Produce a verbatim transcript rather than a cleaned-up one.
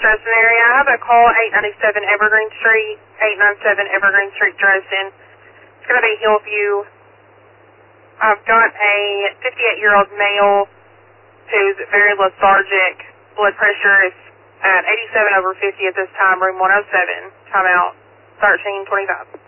Dresden area. I have a call eight ninety-seven Evergreen Street, eight ninety-seven Evergreen Street, Dresden. It's going to be Hillview. I've got a fifty-eight-year-old male who's very lethargic. Blood pressure is at eighty-seven over fifty at this time, room one oh seven. Time out thirteen twenty-five.